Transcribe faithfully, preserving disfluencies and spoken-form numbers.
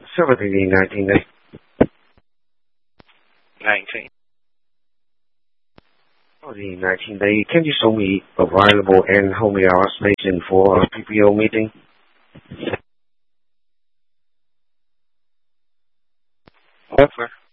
seventeen, nineteen day. nineteen. For the nineteen day, can you show me available and how many hours station for a P P O meeting? Offer.